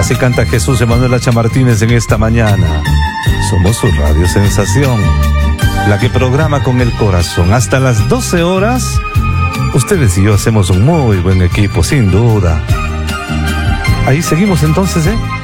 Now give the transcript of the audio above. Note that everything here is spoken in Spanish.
Así canta Jesús Emanuel Hacha Martínez en esta mañana. Somos su radio sensación, la que programa con el corazón. Hasta las 12 horas, ustedes y yo hacemos un muy buen equipo, sin duda. Ahí seguimos entonces,